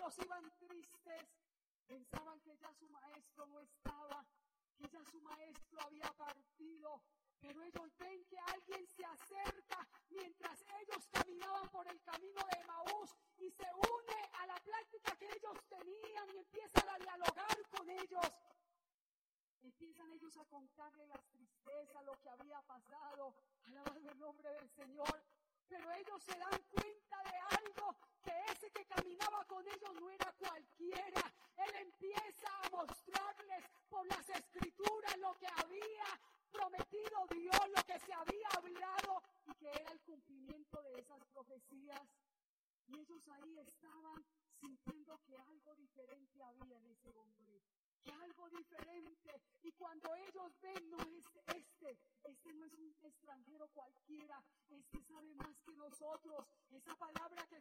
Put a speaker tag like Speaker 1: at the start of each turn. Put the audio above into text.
Speaker 1: todos iban tristes. Pensaban que ya su maestro no estaba, que ya su maestro había partido. Pero ellos ven que alguien se acerca mientras ellos caminaban por el camino de Emaús y se une a la plática que ellos tenían y empiezan a dialogar con ellos. Empiezan ellos a contarle las tristezas, lo que había pasado, alabando el nombre del Señor. Pero ellos se dan cuenta de algo, que ese que caminaba con ellos no era cualquiera. Él empieza a mostrarles por las escrituras lo que había prometido Dios, lo que se había hablado y que era el cumplimiento de esas profecías. Y ellos ahí estaban sintiendo que algo diferente había en ese hombre, que algo diferente. Y cuando ellos ven, no es este no es un extranjero cualquiera, este sabe más que nosotros. Esa palabra que